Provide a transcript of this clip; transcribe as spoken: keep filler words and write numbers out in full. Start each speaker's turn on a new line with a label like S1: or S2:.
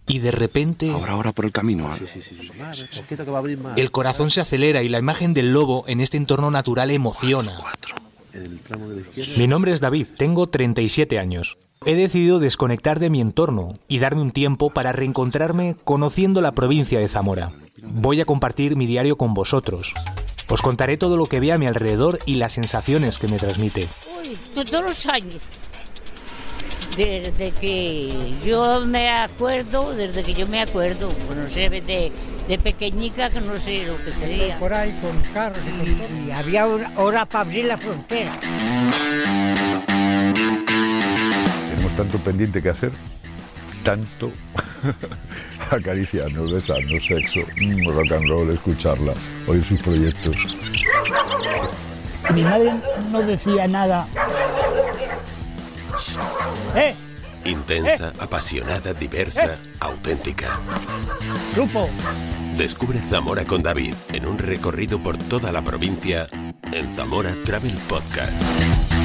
S1: y de repente...
S2: Ahora, ahora por el camino. ¿eh?
S3: Sí, sí, sí. Más, poquito que va a abrir más.
S1: El corazón se acelera y la imagen del lobo en este entorno natural emociona.
S3: El tramo de la izquierda.
S4: Mi nombre es David, tengo treinta y siete años. He decidido desconectar de mi entorno y darme un tiempo para reencontrarme conociendo la provincia de Zamora. Voy a compartir mi diario con vosotros. Os contaré todo lo que ve a mi alrededor y las sensaciones que me transmite.
S5: Uy, todos los años. Desde que yo me acuerdo, desde que yo me acuerdo, bueno, no sé, de, de pequeñica que no sé lo que sería.
S6: Por ahí con carros y con todo. Y había una hora para abrir la frontera.
S7: Tenemos tanto pendiente que hacer, tanto acariciarnos, besarnos, sexo, mm, rock and roll, escucharla, oír sus proyectos.
S6: Mi madre no decía nada. ¡Eh!
S8: Intensa,
S6: ¿Eh?
S8: apasionada, diversa,
S6: ¿Eh?
S8: auténtica.
S6: Grupo.
S8: Descubre Zamora con David en un recorrido por toda la provincia en Zamora Travel Podcast.